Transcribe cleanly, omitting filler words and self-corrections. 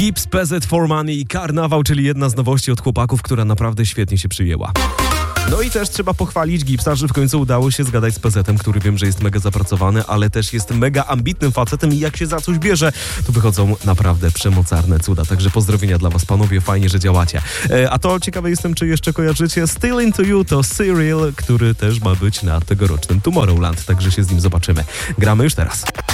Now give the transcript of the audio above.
Gibbs, PZ for Money i Karnawał, czyli jedna z nowości od chłopaków, która naprawdę świetnie się przyjęła. No i też trzeba pochwalić Gibbsa, że w końcu udało się zgadać z PZ-em, który wiem, że jest mega zapracowany, ale też jest mega ambitnym facetem i jak się za coś bierze, to wychodzą naprawdę przemocarne cuda. Także pozdrowienia dla was, panowie, fajnie, że działacie. A to ciekawe jestem, czy jeszcze kojarzycie Still Into You, to Cyril, który też ma być na tegorocznym Tomorrowland, także się z nim zobaczymy. Gramy już teraz.